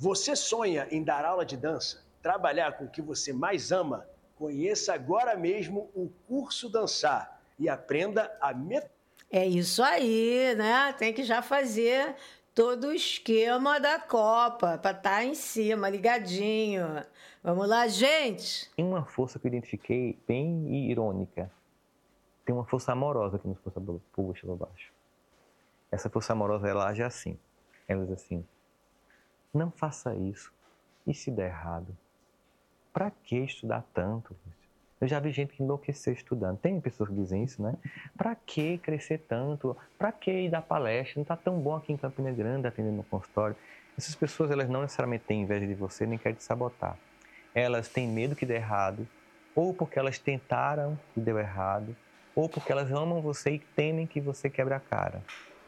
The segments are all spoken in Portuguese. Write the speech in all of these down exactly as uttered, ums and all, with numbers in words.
Você sonha em dar aula de dança? Trabalhar com o que você mais ama? Conheça agora mesmo o curso Dançar e aprenda a metodologia. É isso aí, né? Tem que já fazer todo o esquema da Copa para estar em cima, ligadinho. Vamos lá, gente? Tem uma força que eu identifiquei bem irônica. Tem uma força amorosa que nos puxa para baixo. Essa força amorosa, ela age assim. Ela diz assim, não faça isso. E se der errado? Para que estudar tanto? Eu já vi gente que enlouqueceu estudando. Tem pessoas que dizem isso, né? Para que crescer tanto? Para que ir dar palestra? Não está tão bom aqui em Campina Grande atendendo no consultório. Essas pessoas, elas não necessariamente têm inveja de você, nem querem te sabotar. Elas têm medo que dê errado, ou porque elas tentaram e deu errado, ou porque elas amam você e temem que você quebre a cara.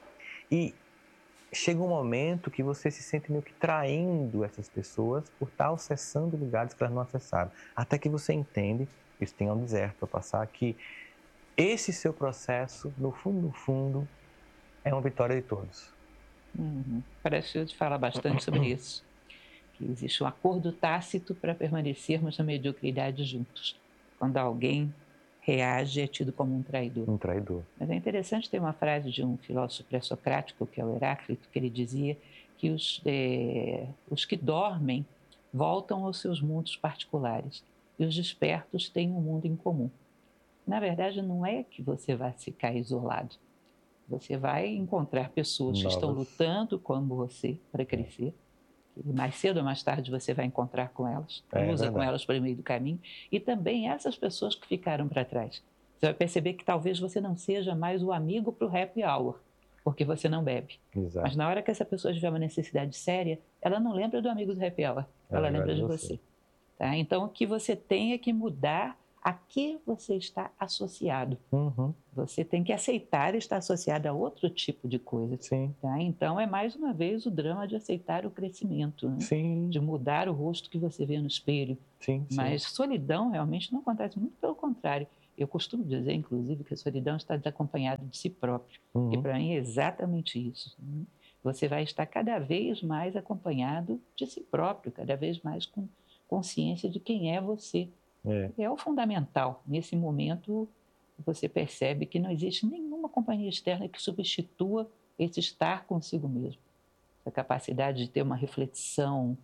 E chega um momento que você se sente meio que traindo essas pessoas por estar acessando lugares que elas não acessaram. Até que você entende, isso tem um deserto para passar, que esse seu processo, no fundo, no fundo, é uma vitória de todos. Uhum. Parece que eu te falar bastante sobre isso. Que existe um acordo tácito para permanecermos na mediocridade juntos. Quando alguém reage, é tido como um traidor. Um traidor. Mas é interessante ter uma frase de um filósofo pré-socrático, que é o Heráclito, que ele dizia que os, é, os que dormem voltam aos seus mundos particulares e os despertos têm um mundo em comum. Na verdade, não é que você vai ficar isolado. Você vai encontrar pessoas Novas. que estão lutando como você para crescer. E mais cedo ou mais tarde você vai encontrar com elas, é, cruza é com elas pelo meio do caminho, e também essas pessoas que ficaram para trás. Você vai perceber que talvez você não seja mais o amigo para o happy hour, porque você não bebe. Exato. Mas na hora que essa pessoa tiver uma necessidade séria, ela não lembra do amigo do happy hour, ela é, lembra de você. você. Tá? Então, o que você tem é que mudar a que você está associado. Uhum. Você tem que aceitar estar associado a outro tipo de coisa. Sim. Tá? Então, é mais uma vez o drama de aceitar o crescimento, né? Sim. De mudar o rosto que você vê no espelho. Sim, sim. Mas solidão realmente não acontece, muito pelo contrário. Eu costumo dizer, inclusive, que a solidão está desacompanhada de si próprio. Uhum. E para mim é exatamente isso. Né? Você vai estar cada vez mais acompanhado de si próprio, cada vez mais com consciência de quem é você. É. É o fundamental. Nesse momento, você percebe que não existe nenhuma companhia externa que substitua esse estar consigo mesmo. A capacidade de ter uma reflexão,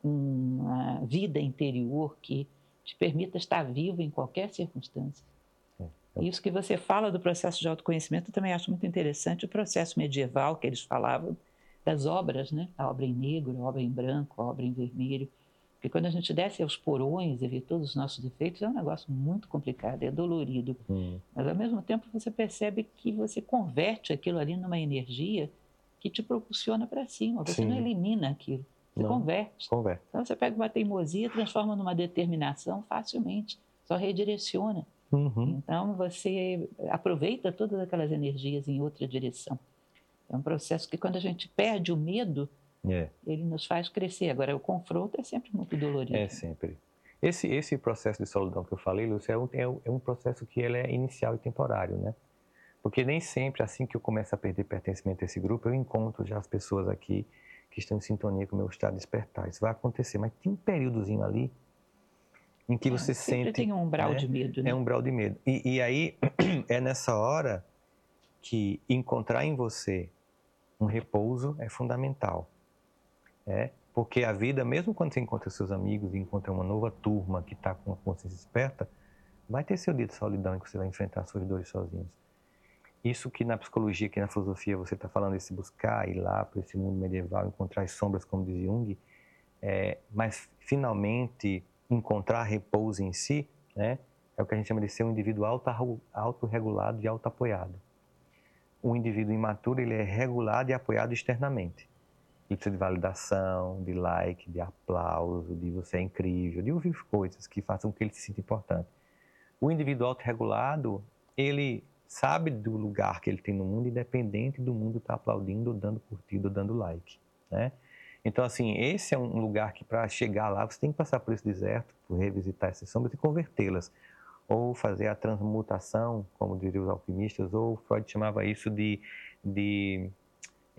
uma vida interior que te permita estar vivo em qualquer circunstância. É. Isso que você fala do processo de autoconhecimento, eu também acho muito interessante o processo medieval que eles falavam das obras, né? A obra em negro, a obra em branco, a obra em vermelho. Porque quando a gente desce aos porões e vê todos os nossos defeitos, é um negócio muito complicado, é dolorido. Hum. Mas, ao mesmo tempo, você percebe que você converte aquilo ali numa energia que te propulsiona para cima. Você Sim. não elimina aquilo, você não. converte. converte. Então, você pega uma teimosia e transforma numa determinação facilmente, só redireciona. Uhum. Então, você aproveita todas aquelas energias em outra direção. É um processo que, quando a gente perde o medo, É. ele nos faz crescer. Agora, o confronto é sempre muito dolorido. É sempre. Esse, esse processo de solidão que eu falei, Lúcia, é um, é um processo que ele é inicial e temporário, né? Porque nem sempre, assim que eu começo a perder pertencimento a esse grupo, eu encontro já as pessoas aqui que estão em sintonia com o meu estado de despertar. Isso vai acontecer, mas tem um períodozinho ali em que É, você sempre sente... tem um umbral né? de medo, né? É um umbral de medo. E, e aí, é nessa hora que encontrar em você um repouso é fundamental. É, porque a vida, mesmo quando você encontra seus amigos e encontra uma nova turma que está com a consciência esperta, vai ter seu dia de solidão em que você vai enfrentar suas dores sozinhos. Isso que na psicologia, que na filosofia você está falando, esse buscar, ir lá para esse mundo medieval, encontrar as sombras, como diz Jung, é, mas finalmente encontrar repouso em si, né, é o que a gente chama de ser um indivíduo auto, autorregulado e autoapoiado. O indivíduo imaturo, ele é regulado e apoiado externamente. Ele precisa de validação, de like, de aplauso, de você é incrível, de ouvir coisas que façam com que ele se sinta importante. O indivíduo autorregulado, ele sabe do lugar que ele tem no mundo, independente do mundo estar aplaudindo, dando curtida, dando like, né? Então, assim, esse é um lugar que, para chegar lá, você tem que passar por esse deserto, por revisitar essas sombras e convertê-las. Ou fazer a transmutação, como diriam os alquimistas, ou Freud chamava isso de... de ele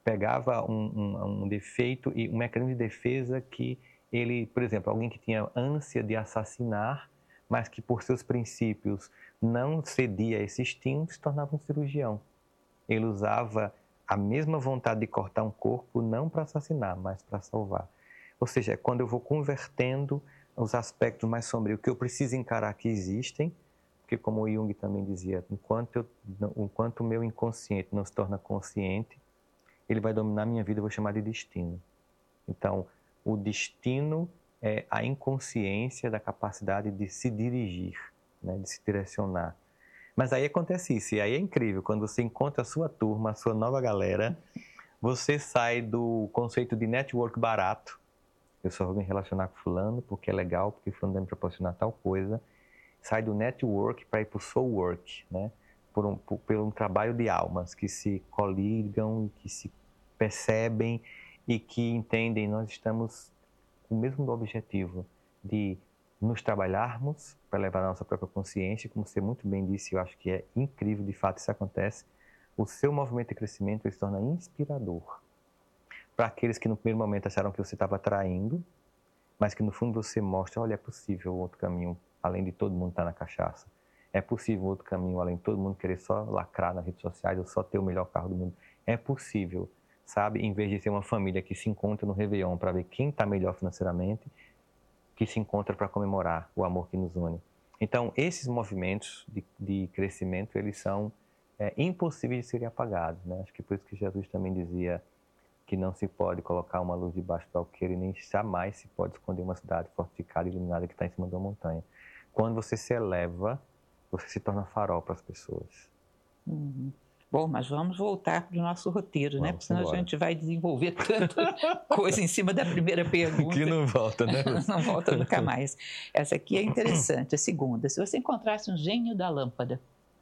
pegava um, um, um defeito e um mecanismo de defesa que ele, por exemplo, alguém que tinha ânsia de assassinar, mas que por seus princípios não cedia a esse instinto, se tornava um cirurgião. Ele usava a mesma vontade de cortar um corpo não para assassinar, mas para salvar. Ou seja, é quando eu vou convertendo os aspectos mais sombrios que eu preciso encarar que existem, porque como o Jung também dizia, enquanto, eu, enquanto o meu inconsciente não se torna consciente, ele vai dominar minha vida, eu vou chamar de destino. Então, o destino é a inconsciência da capacidade de se dirigir, né, de se direcionar. Mas aí acontece isso, e aí é incrível, quando você encontra a sua turma, a sua nova galera, você sai do conceito de network barato, eu só vou me relacionar com fulano porque é legal, porque fulano vai me proporcionar tal coisa, sai do network para ir para o soul work, né? Por um, por, por um trabalho de almas que se coligam, que se percebem e que entendem, nós estamos com o mesmo objetivo de nos trabalharmos para levar a nossa própria consciência, como você muito bem disse, eu acho que é incrível, de fato isso acontece, o seu movimento de crescimento ele se torna inspirador. Para aqueles que no primeiro momento acharam que você estava traindo, mas que no fundo você mostra, olha, é possível outro caminho, além de todo mundo estar na cachaça. É possível outro caminho, além de todo mundo querer só lacrar nas redes sociais ou só ter o melhor carro do mundo. É possível, sabe? Em vez de ser uma família que se encontra no Réveillon para ver quem está melhor financeiramente, que se encontra para comemorar o amor que nos une. Então, esses movimentos de, de crescimento, eles são é, impossíveis de serem apagados, né? Acho que por isso que Jesus também dizia que não se pode colocar uma luz debaixo do alqueire e nem jamais se pode esconder uma cidade fortificada e iluminada que está em cima de uma montanha. Quando você se eleva, você se torna farol para as pessoas. Uhum. Bom, mas vamos voltar para o nosso roteiro, vamos, né? Porque senão embora. A gente vai desenvolver tanta coisa em cima da primeira pergunta. Que não volta, né? Não volta nunca mais. Essa aqui é interessante, a segunda. Se você encontrasse um gênio da lâmpada,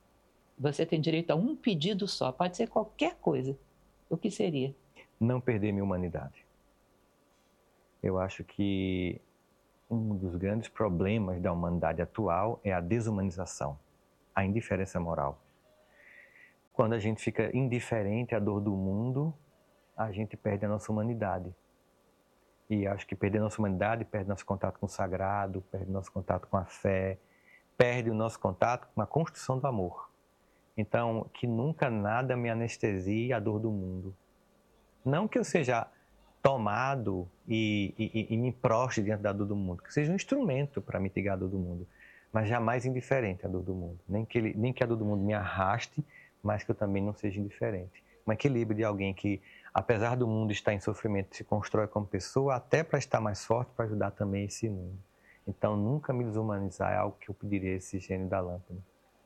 você tem direito a um pedido só, pode ser qualquer coisa. O que seria? Não perder minha humanidade. Eu acho que um dos grandes problemas da humanidade atual é a desumanização, a indiferença moral. Quando a gente fica indiferente à dor do mundo, a gente perde a nossa humanidade. E acho que perder a nossa humanidade perde nosso contato com o sagrado, perde nosso contato com a fé, perde o nosso contato com a construção do amor. Então, que nunca nada me anestesie a dor do mundo. Não que eu seja tomado e, e, e me prostre diante da dor do mundo, que seja um instrumento para mitigar a dor do mundo, mas jamais indiferente à dor do mundo. Nem que, ele, nem que a dor do mundo me arraste, mas que eu também não seja indiferente. Um equilíbrio de alguém que, apesar do mundo estar em sofrimento, se constrói como pessoa, até para estar mais forte, para ajudar também esse mundo. Então, nunca me desumanizar é algo que eu pediria a esse gênio da lâmpada.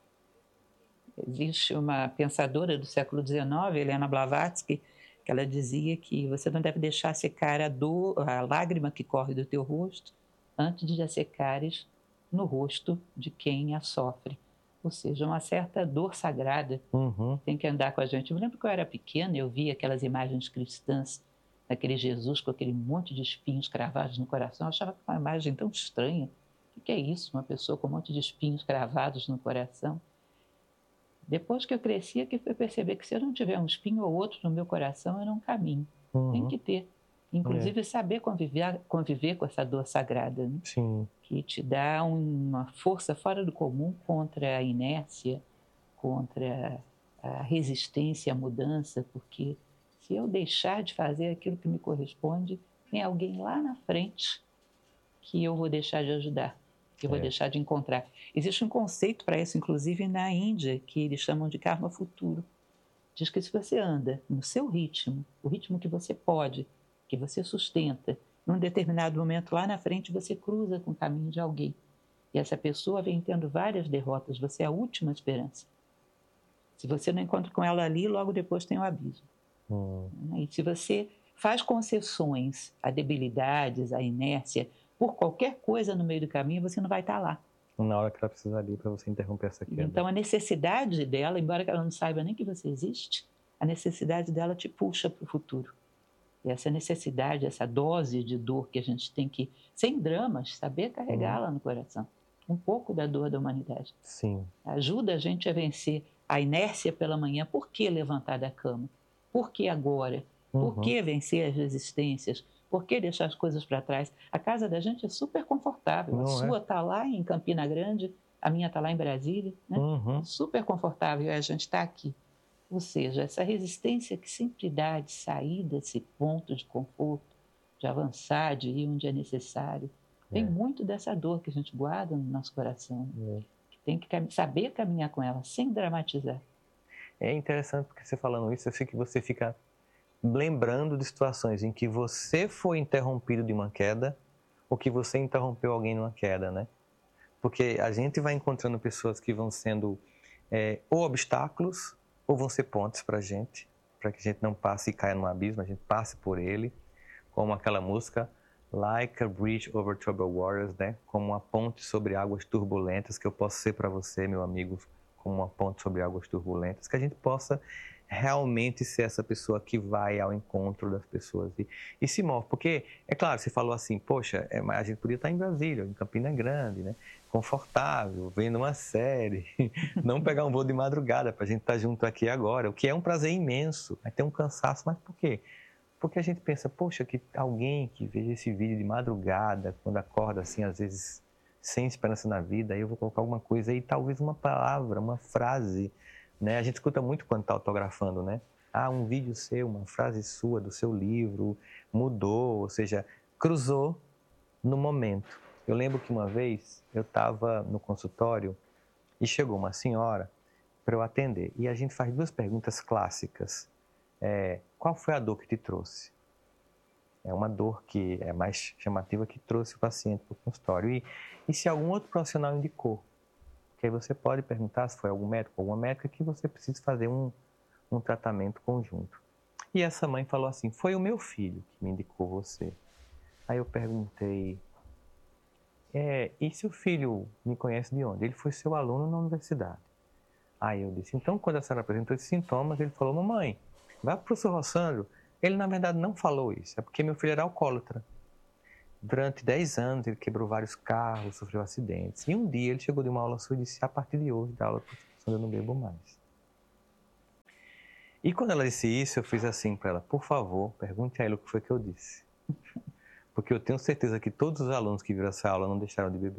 Existe uma pensadora do século dezenove, Helena Blavatsky, que ela dizia que você não deve deixar secar a dor, a lágrima que corre do teu rosto, antes de a secares no rosto de quem a sofre. Ou seja, uma certa dor sagrada uhum. tem que andar com a gente. Eu me lembro que eu era pequena, eu via aquelas imagens cristãs, daquele Jesus com aquele monte de espinhos cravados no coração. Eu achava uma imagem tão estranha. O que é isso? Uma pessoa com um monte de espinhos cravados no coração? Depois que eu cresci, é que fui perceber que se eu não tiver um espinho ou outro no meu coração, eu não caminho. Uhum. Tem que ter. Inclusive, é. saber conviver, conviver com essa dor sagrada, né? Sim. Que te dá uma força fora do comum contra a inércia, contra a resistência à mudança, porque se eu deixar de fazer aquilo que me corresponde, tem alguém lá na frente que eu vou deixar de ajudar, que eu vou é. deixar de encontrar. Existe um conceito para isso, inclusive na Índia, que eles chamam de karma futuro. Diz que se você anda no seu ritmo, o ritmo que você pode, que você sustenta, num determinado momento lá na frente você cruza com o caminho de alguém. E essa pessoa vem tendo várias derrotas, você é a última esperança. Se você não encontra com ela ali, logo depois tem o abismo. Hum. E se você faz concessões a debilidades, a inércia, por qualquer coisa no meio do caminho, você não vai estar lá. Na hora que ela precisa ali para você interromper essa queda. Então, a necessidade dela, embora ela não saiba nem que você existe, a necessidade dela te puxa para o futuro. E essa necessidade, essa dose de dor que a gente tem que, sem dramas, saber carregá-la hum. no coração. Um pouco da dor da humanidade. Sim. Ajuda a gente a vencer a inércia pela manhã. Por que levantar da cama? Por que agora? Por Uhum. que vencer as resistências? Por que deixar as coisas para trás? A casa da gente é super confortável. Não a é? sua está lá em Campina Grande, a minha está lá em Brasília, né? Uhum. Super confortável e a gente está aqui. Ou seja, essa resistência que sempre dá de sair desse ponto de conforto, de avançar, de ir onde é necessário, vem É. muito dessa dor que a gente guarda no nosso coração. É. Que tem que cam- saber caminhar com ela, sem dramatizar. É interessante porque você falando isso, eu sei que você fica lembrando de situações em que você foi interrompido de uma queda ou que você interrompeu alguém numa queda, né? Porque a gente vai encontrando pessoas que vão sendo é, ou obstáculos ou vão ser pontes para a gente, para que a gente não passe e caia num abismo, a gente passe por ele, como aquela música Like a Bridge Over Troubled Waters, né? Como uma ponte sobre águas turbulentas, que eu posso ser para você, meu amigo, como uma ponte sobre águas turbulentas, que a gente possa realmente ser essa pessoa que vai ao encontro das pessoas e, e se move. Porque, é claro, você falou assim, poxa, é, a gente podia estar em Brasília, em Campina Grande, né? Confortável, vendo uma série, não pegar um voo de madrugada para a gente estar junto aqui agora, o que é um prazer imenso. Vai ter um cansaço, mas por quê? Porque a gente pensa, poxa, que alguém que veja esse vídeo de madrugada, quando acorda assim, às vezes sem esperança na vida, aí eu vou colocar alguma coisa aí, talvez uma palavra, uma frase, né? A gente escuta muito quando está autografando, né? Ah, um vídeo seu, uma frase sua do seu livro, mudou, ou seja, cruzou no momento. Eu lembro que uma vez eu estava no consultório e chegou uma senhora para eu atender. E a gente faz duas perguntas clássicas. É, qual foi a dor que te trouxe? É uma dor que é mais chamativa que trouxe o paciente para o consultório. E, e se algum outro profissional indicou? Porque aí você pode perguntar se foi algum médico ou alguma médica que você precisa fazer um, um tratamento conjunto. E essa mãe falou assim, foi o meu filho que me indicou você. Aí eu perguntei, é, e seu filho me conhece de onde? Ele foi seu aluno na universidade. Aí eu disse, então quando a senhora apresentou esses sintomas, ele falou, mamãe, vai para o professor Rossandro. Ele, na verdade, não falou isso. É porque meu filho era alcoólatra. Durante dez anos, ele quebrou vários carros, sofreu acidentes. E um dia, ele chegou de uma aula sua e disse, a partir de hoje, da aula do professor Rossandro, eu não bebo mais. E quando ela disse isso, eu fiz assim para ela, por favor, pergunte a ele o que foi que eu disse. Porque eu tenho certeza que todos os alunos que viram essa aula não deixaram de beber.